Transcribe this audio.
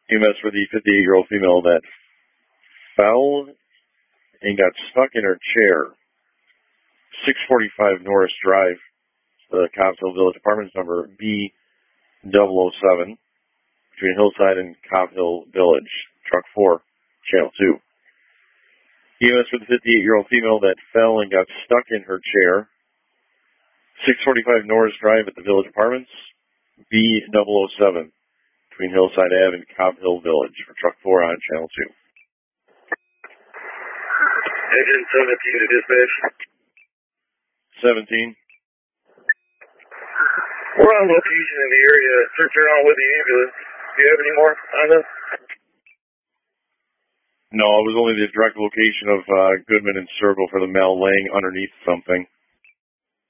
EMS for the 58-year-old female that fell and got stuck in her chair. 645 Norris Drive, the Cobbsville Village Apartments, number B007, between Hillside and Cobb Hill Village, truck 4, channel 2. EMS for the 58-year-old female that fell and got stuck in her chair. 645 Norris Drive at the Village Apartments, B007, between Hillside Ave and Cobb Hill Village, for truck 4 on channel 2. Agent 17 to dispatch. 17. We're on location in the area. Search around with the ambulance. Do you have any more on this? No, it was only the direct location of Goodman and Circle for the male laying underneath something.